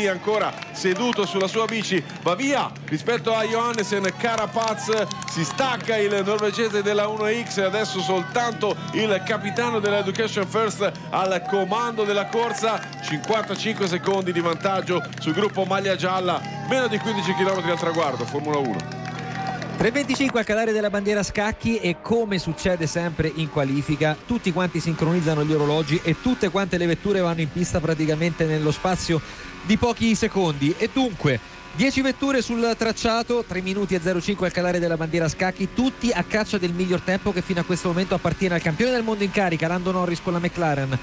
lì ancora seduto sulla sua bici, va via rispetto a Johannesen. Carapaz, si stacca il norvegese della 1X, adesso soltanto il capitano dell'Education First al comando della corsa. 55 secondi di vantaggio sul gruppo maglia gialla, meno di 15 km al traguardo, Formula 1. 3:25 al calare della bandiera scacchi, e come succede sempre in qualifica tutti quanti sincronizzano gli orologi e tutte quante le vetture vanno in pista praticamente nello spazio di pochi secondi, e dunque 10 vetture sul tracciato, 3 minuti e 05 al calare della bandiera scacchi, tutti a caccia del miglior tempo che fino a questo momento appartiene al campione del mondo in carica, Lando Norris con la McLaren,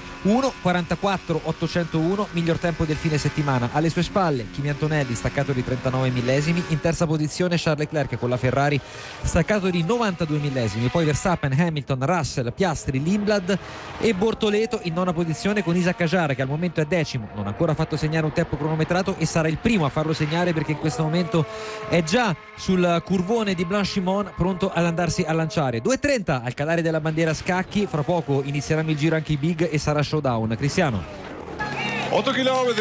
1:44.801, miglior tempo del fine settimana. Alle sue spalle Kimi Antonelli, staccato di 39 millesimi, in terza posizione Charles Leclerc con la Ferrari, staccato di 92 millesimi, poi Verstappen, Hamilton, Russell, Piastri, Lindblad e Bortoleto in nona posizione, con Isaac Hadjar che al momento è decimo, non ha ancora fatto segnare un tempo cronometrato e sarà il primo a farlo segnare perché in questo momento è già sul curvone di Blanchimont, pronto ad andarsi a lanciare. 2:30 al calare della bandiera scacchi, fra poco inizieranno il giro anche i big e sarà showdown. Cristiano. 8 km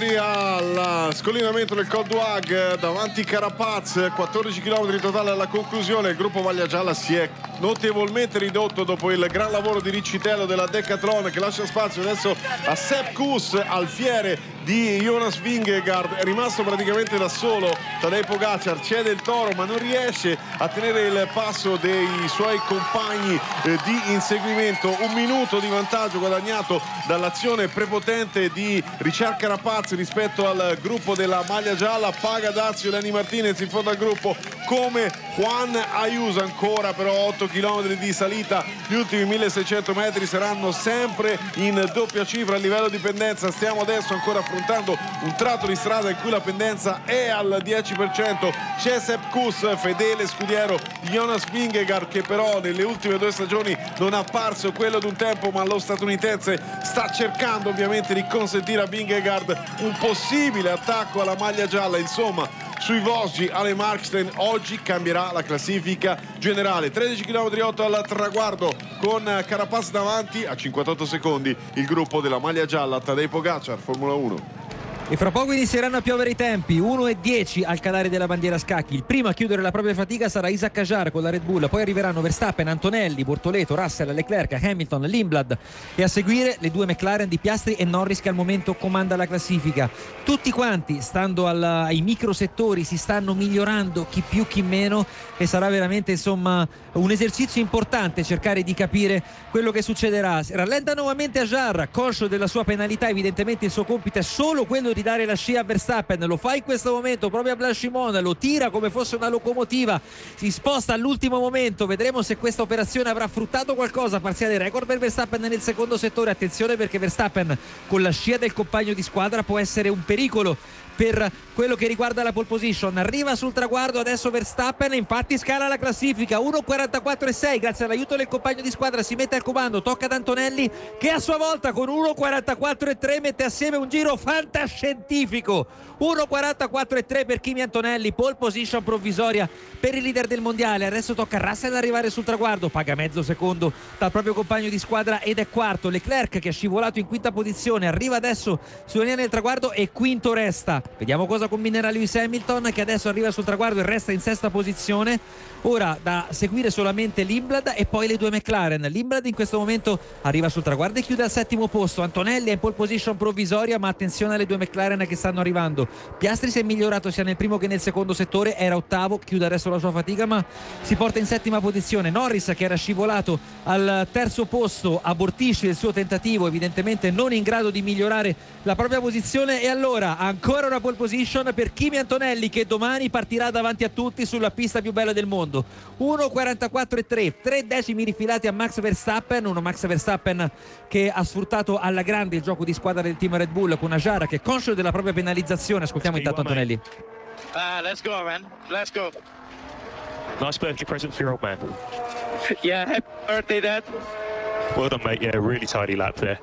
al scollinamento del Col du Hag, davanti Carapaz, 14 km totale alla conclusione. Il gruppo maglia gialla si è notevolmente ridotto dopo il gran lavoro di Riccitello della Decathlon, che lascia spazio adesso a Sepp Kuss, alfiere di Jonas Vingegaard. È rimasto praticamente da solo Tadej Pogacar, cede il toro ma non riesce a tenere il passo dei suoi compagni di inseguimento. 1 minuto di vantaggio guadagnato dall'azione prepotente di Richard Carapaz rispetto al gruppo della maglia gialla. Paga Dazio e Lenny Martinez in fondo al gruppo, come Juan Ayuso. Ancora però 8 km di salita, gli ultimi 1600 metri saranno sempre in doppia cifra a livello di pendenza. Stiamo adesso ancora affrontando un tratto di strada in cui la pendenza è al 10%. C'è Sepp Kuss, fedele scudiero di Jonas Vingegaard, che però nelle ultime 2 stagioni non ha apparso quello di un tempo, ma lo statunitense sta cercando ovviamente di consentire a Vingegaard un possibile attacco alla maglia gialla. Insomma, sui Vosgi alle Markstein oggi cambierà la classifica generale. 13 km 8 al traguardo, con Carapaz davanti a 58 secondi il gruppo della maglia gialla, Tadej Pogacar, Formula 1. E fra poco inizieranno a piovere i tempi, 1:10 al calare della bandiera scacchi. Il primo a chiudere la propria fatica sarà Isaac Hadjar con la Red Bull, poi arriveranno Verstappen, Antonelli, Bortoleto, Russell, Leclerc, Hamilton, Lindblad, e a seguire le 2 McLaren di Piastri e Norris, che al momento comanda la classifica. Tutti quanti, stando ai microsettori, si stanno migliorando, chi più chi meno, e sarà veramente insomma un esercizio importante cercare di capire quello che succederà. Rallenta nuovamente Hadjar, conscio della sua penalità, evidentemente il suo compito è solo quello di dare la scia a Verstappen, lo fa in questo momento proprio a Blanchimont, lo tira come fosse una locomotiva, si sposta all'ultimo momento. Vedremo se questa operazione avrà fruttato qualcosa. Parziale record per Verstappen nel secondo settore. Attenzione, perché Verstappen con la scia del compagno di squadra può essere un pericolo per quello che riguarda la pole position. Arriva sul traguardo adesso Verstappen, infatti scala la classifica, 1:44.6 grazie all'aiuto del compagno di squadra, si mette al comando, tocca ad Antonelli che a sua volta con 1:44.3 mette assieme un giro fantascientifico. 1:44.3 per Kimi Antonelli, pole position provvisoria per il leader del mondiale. Adesso tocca a Russell arrivare sul traguardo, paga mezzo secondo dal proprio compagno di squadra ed è quarto. Leclerc, che è scivolato in quinta posizione, arriva adesso sulla linea del traguardo e quinto resta. Vediamo cosa combinerà Lewis Hamilton, che adesso arriva sul traguardo e resta in sesta posizione. Ora da seguire solamente Lindblad e poi le 2 McLaren. Lindblad in questo momento arriva sul traguardo e chiude al settimo posto. Antonelli è in pole position provvisoria, ma attenzione alle 2 McLaren che stanno arrivando. Piastri si è migliorato sia nel primo che nel secondo settore, era ottavo, chiude adesso la sua fatica ma si porta in settima posizione. Norris, che era scivolato al terzo posto, abortisce il suo tentativo, evidentemente non in grado di migliorare la propria posizione, e allora ancora una pole position per Kimi Antonelli, che domani partirà davanti a tutti sulla pista più bella del mondo. 1:44.3, 3 decimi rifilati a Max Verstappen, uno Max Verstappen che ha sfruttato alla grande il gioco di squadra del team Red Bull, con Hadjar che, conscio della propria penalizzazione, ascoltiamo intanto Antonelli. Let's go, man. Let's go. Nice birthday present for your old man. Yeah, happy birthday, Dad. Well done, mate. Yeah, really tidy lap there.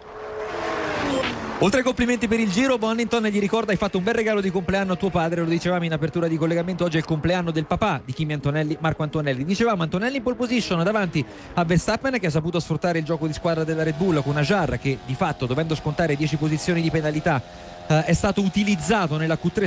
Oltre ai complimenti per il giro, Bonington gli ricorda: hai fatto un bel regalo di compleanno a tuo padre, lo dicevamo in apertura di collegamento, oggi è il compleanno del papà di Kimi Antonelli, Marco Antonelli. Dicevamo Antonelli in pole position davanti a Verstappen, che ha saputo sfruttare il gioco di squadra della Red Bull, con Hadjar che di fatto, dovendo scontare 10 posizioni di penalità, è stato utilizzato nella Q3